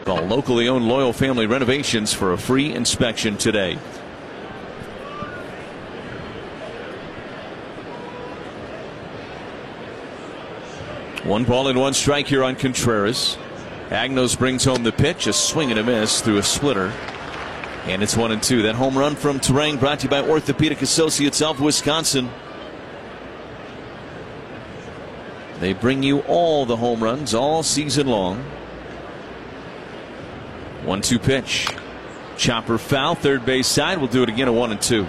Call locally owned Loyal Family Renovations for a free inspection today. One ball and one strike here on Contreras. Agnos brings home the pitch, a swing and a miss through a splitter. And it's 1-2. That home run from Turang brought to you by Orthopedic Associates of Wisconsin. They bring you all the home runs all season long. 1-2 pitch. Chopper foul, third base side. We'll do it again at 1-2.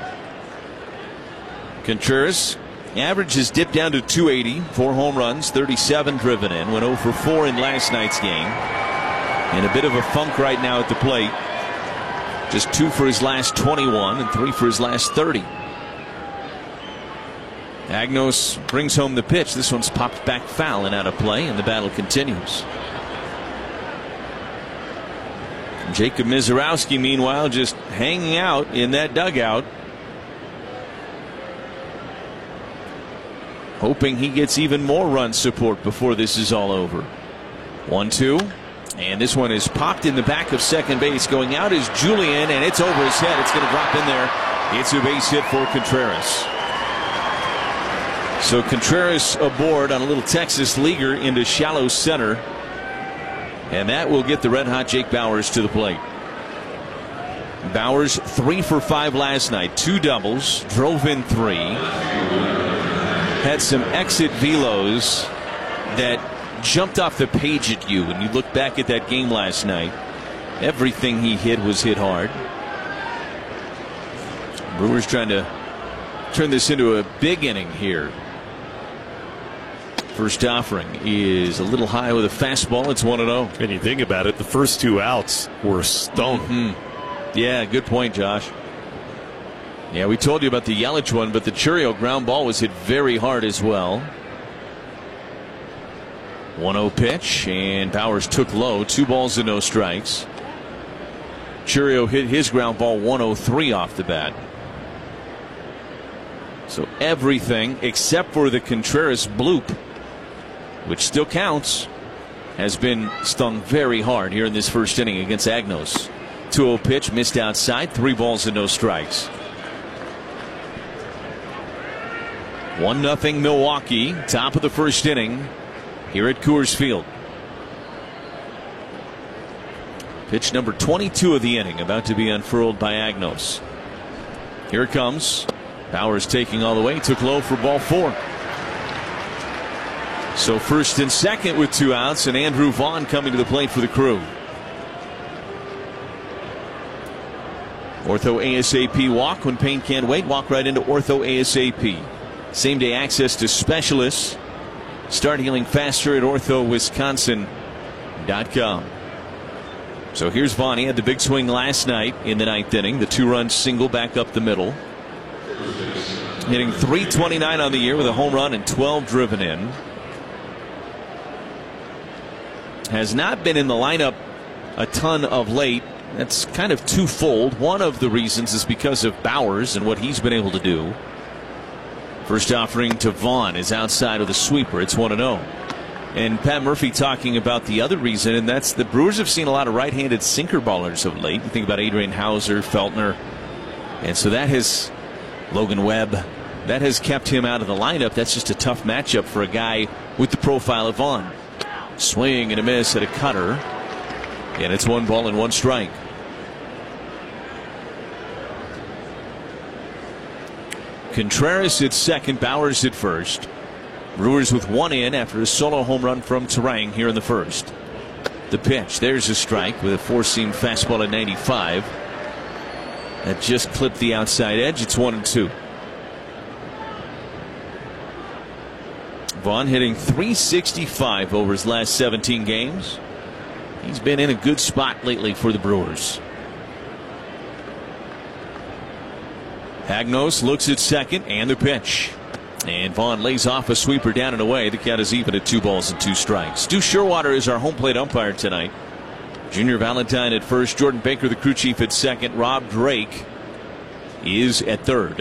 Contreras average has dipped down to 280. 4 home runs, 37 driven in. Went 0 for 4 in last night's game. In a bit of a funk right now at the plate. Just 2 for his last 21 and 3 for his last 30. Agnos brings home the pitch. This one's popped back foul and out of play, and the battle continues. Jacob Misiorowski, meanwhile, just hanging out in that dugout, hoping he gets even more run support before this is all over. 1-2. And this one is popped in the back of second base. Going out is Julian, and it's over his head. It's going to drop in there. It's a base hit for Contreras. So Contreras aboard on a little Texas leaguer into shallow center. And that will get the red hot Jake Bauers to the plate. Bauers 3 for 5 last night. 2 doubles. Drove in 3. Had some exit velos that jumped off the page at you when you look back at that game last night. Everything he hit was hit hard. Brewers trying to turn this into a big inning here. First offering is a little high with a fastball. It's 1-0. And you think about it, the first 2 outs were stone. Yeah, good point, Josh. Yeah, we told you about the Yelich one, but the Chourio ground ball was hit very hard as well. 1-0 pitch, and Bauers took low. 2 balls and no strikes. Chourio hit his ground ball 103 off the bat. So everything except for the Contreras bloop, which still counts, has been stung very hard here in this first inning against Agnos. 2-0 pitch, missed outside. 3 balls and no strikes. 1-0 Milwaukee, top of the first inning here at Coors Field. Pitch number 22 of the inning about to be unfurled by Agnos. Here it comes. Bauers taking all the way, took low for ball 4. So first and second with 2 outs, and Andrew Vaughn coming to the plate for the Crew. Ortho ASAP walk. When pain can't wait, walk right into Ortho ASAP. Same day access to specialists. Start healing faster at orthowisconsin.com. So here's Vaughn. He had the big swing last night in the 9th inning. The 2-run single back up the middle. Hitting .329 on the year with a home run and 12 driven in. Has not been in the lineup a ton of late. That's kind of twofold. One of the reasons is because of Bauers and what he's been able to do. First offering to Vaughn is outside of the sweeper. It's 1-0. And Pat Murphy talking about the other reason, and that's the Brewers have seen a lot of right-handed sinker ballers of late. You think about Adrian Hauser, Feltner, and so that has Logan Webb. That has kept him out of the lineup. That's just a tough matchup for a guy with the profile of Vaughn. Swing and a miss at a cutter, and it's 1 ball and 1 strike. Contreras at second, Bauers at first. Brewers with 1 in after a solo home run from Turang here in the first. The pitch, there's a strike with a 4-seam fastball at 95. That just clipped the outside edge. It's 1-2. Vaughn hitting .365 over his last 17 games. He's been in a good spot lately for the Brewers. Agnos looks at second, and the pitch. And Vaughn lays off a sweeper down and away. The count is even at 2 balls and 2 strikes. Stu Sherwater is our home plate umpire tonight. Junior Valentine at first. Jordan Baker, the crew chief, at second. Rob Drake is at third.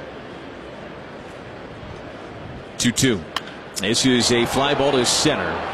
2-2. This is a fly ball to center.